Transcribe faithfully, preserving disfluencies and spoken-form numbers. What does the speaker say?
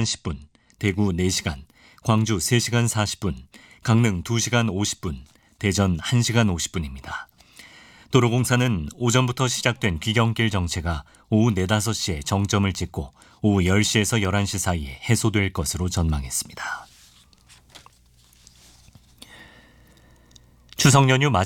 시간 십 분, 대구 네 시간, 광주 세 시간 사십 분, 강릉 두 시간 오십 분, 대전 한 시간 오십 분입니다. 도로공사는 오전부터 시작된 귀경길 정체가 오후 네, 다섯 시에 정점을 찍고 오후 열 시에서 열한 시 사이에 해소될 것으로 전망했습니다. 추석 연휴